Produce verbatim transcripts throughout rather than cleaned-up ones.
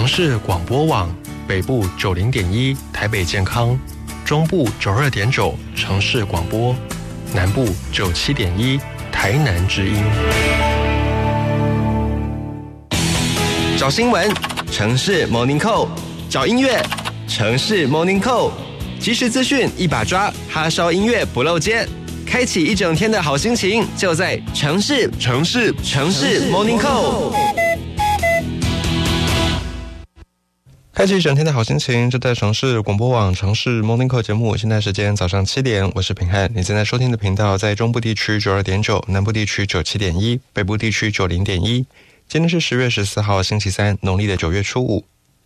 城市广播网，北部九零点一台北健康，中部九二点九城市广播，南部九七点一台南之音。 找新闻，城市 Morning Call； 找音乐，城市 Morning Call。即时资讯一把抓，哈烧音乐不漏接，开启一整天的好心情，就在城市城市城市 Morning Call。 开启一整天的好心情，就在城市广播网城市 Morning Call 节目。现在时间早上七点，我是平汉。你现在收听的频道在中部地区九二点九，南部地区九七点一，北部地区九零点一。今天是十月十四号，星期三，农历的九月初五。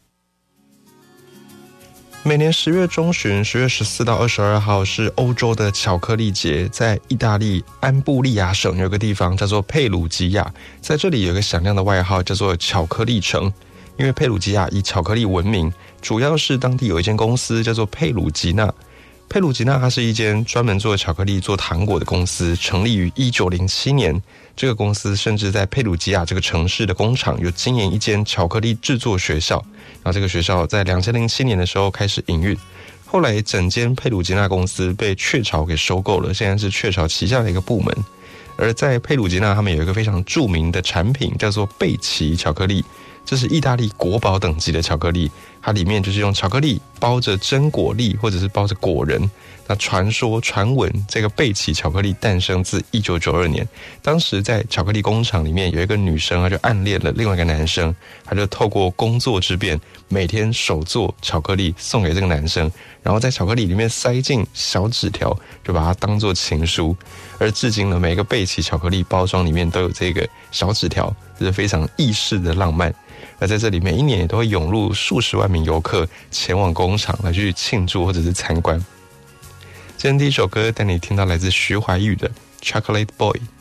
每年十月中旬，十月十四到二十二号是欧洲的巧克力节，在意大利安布利亚省有个地方叫做佩鲁吉亚，在这里有个响亮的外号叫做巧克力城。因为佩鲁吉亚以巧克力闻名，主要是当地有一间公司叫做佩鲁吉纳。佩鲁吉纳它是一间专门做巧克力做糖果的公司，成立于一九零七年。这个公司甚至在佩鲁吉亚这个城市的工厂有经营一间巧克力制作学校，然后这个学校在二零零七年的时候开始营运。后来整间佩鲁吉纳公司被雀巢给收购了，现在是雀巢旗下的一个部门。而在佩鲁吉纳他们有一个非常著名的产品叫做贝奇巧克力，这是意大利国宝等级的巧克力，它里面就是用巧克力包着真果粒或者是包着果仁。那传说传闻这个贝奇巧克力诞生自一九九二年，当时在巧克力工厂里面有一个女生，她就暗恋了另外一个男生，她就透过工作之便每天手做巧克力送给这个男生，然后在巧克力里面塞进小纸条，就把它当作情书。而至今呢，每个贝奇巧克力包装里面都有这个小纸条，这是非常意式的浪漫。而在这里每一年也都会涌入数十万名游客前往工厂来去庆祝或者是参观。今天第一首歌带你听到来自徐怀钰的 Chocolate Boy。